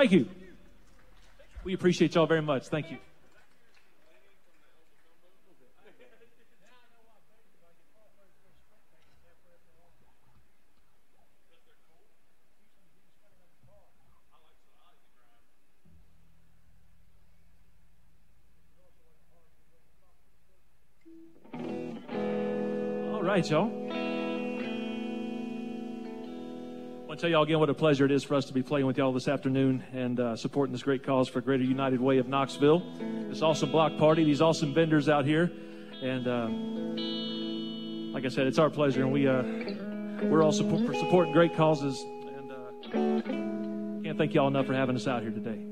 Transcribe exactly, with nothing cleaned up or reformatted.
Thank you. We appreciate y'all very much. Thank you. All right, y'all. I want to tell y'all again what a pleasure it is for us to be playing with y'all this afternoon and uh, supporting this great cause for Greater United Way of Knoxville. This awesome block party, these awesome vendors out here. And uh, like I said, it's our pleasure, and we, uh, we're all support, for supporting great causes. And uh, can't thank y'all enough for having us out here today.